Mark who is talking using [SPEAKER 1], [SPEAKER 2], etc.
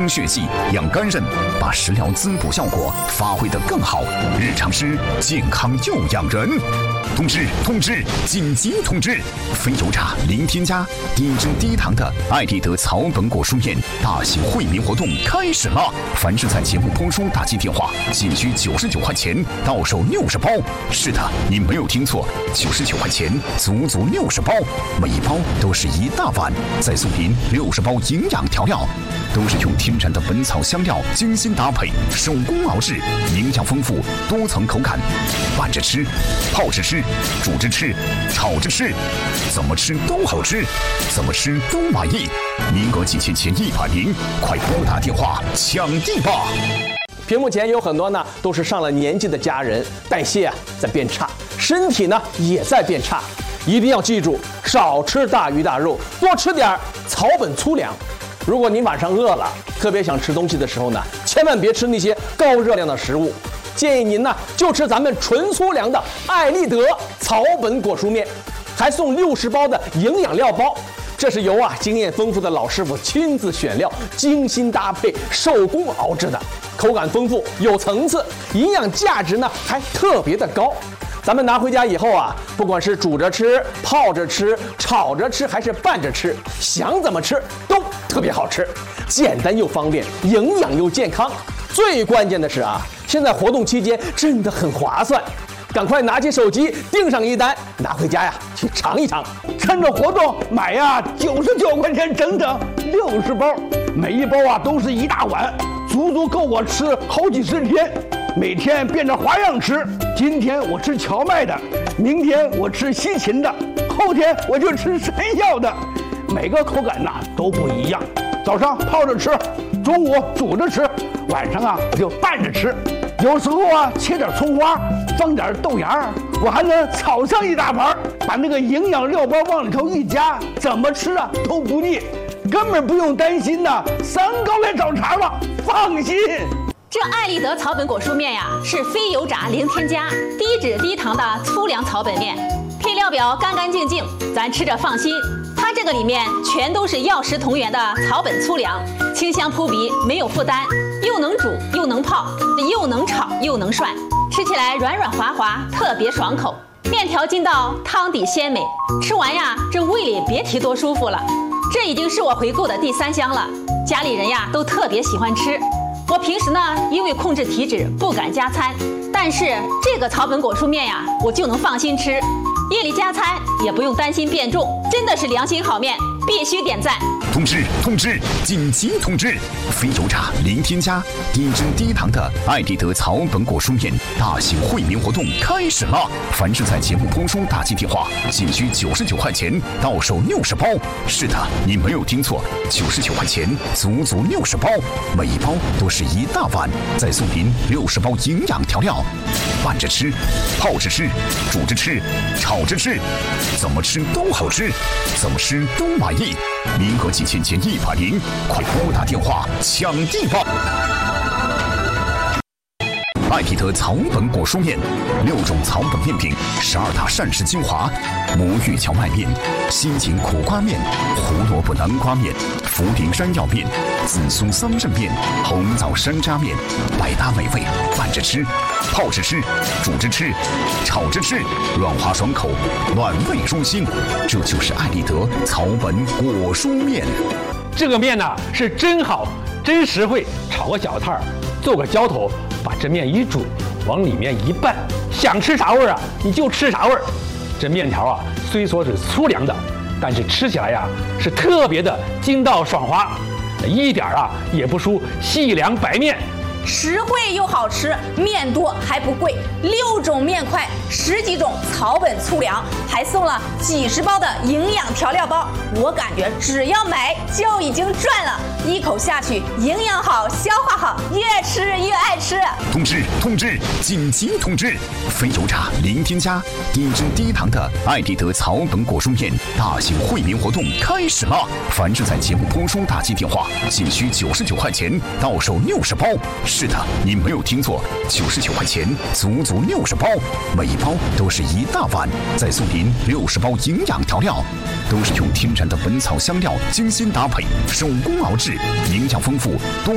[SPEAKER 1] 血气，养肝肾，把食疗滋补效果发挥得更好。日常吃，健康又养人。通知！紧急通知！非油炸零添加、低脂低糖的爱立德草本果蔬面大型惠民活动开始了！凡是在节目播出打进电话，仅需99块钱到手60包。是的，你没有听错，99块钱足足60包，每一包都是一大碗，再送您60包营养调料，都是用天然的本草香料精心搭配，手工熬制，营养丰富，多层口感，拌着吃，泡着吃，煮着吃，炒着吃，怎么吃都好吃，怎么吃都满意。名额仅限前100名，快拨打电话抢地吧！
[SPEAKER 2] 屏幕前有很多呢，都是上了年纪的家人，代谢在变差，身体呢也在变差。一定要记住，少吃大鱼大肉，多吃点草本粗粮。如果您晚上饿了，特别想吃东西的时候呢，千万别吃那些高热量的食物。建议您呢就吃咱们纯粗粮的爱立德草本果蔬面，还送60包的营养料包。这是由经验丰富的老师傅亲自选料，精心搭配，手工熬制的，口感丰富，有层次，营养价值呢还特别的高。咱们拿回家以后不管是煮着吃、泡着吃、炒着吃，还是拌着吃，想怎么吃都特别好吃，简单又方便，营养又健康。最关键的是现在活动期间真的很划算，赶快拿起手机订上一单，拿回家去尝一尝。
[SPEAKER 3] 趁着活动买99块钱整整60包，每一包都是一大碗，足足够我吃好几十天。每天变着花样吃，今天我吃荞麦的，明天我吃西芹的，后天我就吃山药的，每个口感都不一样。早上泡着吃，中午煮着吃，晚上我就拌着吃。有时候切点葱花，放点豆芽，我还能炒上一大盘，把那个营养料包往里头一加，怎么吃都不腻，根本不用担心三高来找茬了，放心。
[SPEAKER 4] 这爱立德草本果蔬面是非油炸零添加、低脂低糖的粗粮草本面，配料表干干净净，咱吃着放心。它这个里面全都是药食同源的草本粗粮，清香扑鼻，没有负担，又能煮又能泡，又能炒又能涮，吃起来软软滑滑，特别爽口。面条筋道，汤底鲜美，吃完这胃里别提多舒服了。这已经是我回购的第3箱了，家里人都特别喜欢吃。我平时因为控制体脂不敢加餐，但是这个草本果蔬面我就能放心吃，夜里加餐也不用担心变重，真的是良心好面，必须点赞。
[SPEAKER 1] 通知！紧急通知！非油炸零添加、低脂低糖的爱立德草本果蔬面大型惠民活动开始了！凡是在节目播出打进电话，仅需99块钱到手60包。是的，你没有听错，99块钱足足60包，每一包都是一大碗，再送您60包营养调料，拌着吃，泡着吃，煮着吃，炒着吃，怎么吃都好吃，怎么吃都满意。名额仅限前100名，快拨打电话抢地吧！爱立德草本果蔬面，6种草本面品，12大膳食精华：魔芋荞麦面、西芹苦瓜面、胡萝卜南瓜面、茯苓山药面、紫苏桑葚面、红枣山楂面，百搭美味，拌着吃，泡着吃，煮着吃，炒着吃，软滑爽口，暖胃舒心。这就是爱立德草本果蔬面。
[SPEAKER 3] 这个面是真好，真实惠，炒个小菜，做个浇头，把这面一煮，往里面一拌，想吃啥味儿你就吃啥味儿。这面条虽说是粗粮的，但是吃起来是特别的筋道爽滑，一点也不输细粮白面。
[SPEAKER 5] 实惠又好吃，面多还不贵，6种面块，10几种草本粗粮，还送了几十包的营养调料包。我感觉只要买就已经赚了，一口下去，营养好，消化好，越吃越爱吃。
[SPEAKER 1] 通知！紧急通知！非油炸零添加、低脂低糖的爱立德草本果蔬面大型惠民活动开始了！凡是在节目播出打进电话，仅需99块钱到手60包。是的，你没有听错，99块钱足足60包，每一包都是一大碗，再送您60包营养调料，都是用天然的本草香料精心搭配，手工熬制，营养丰富，多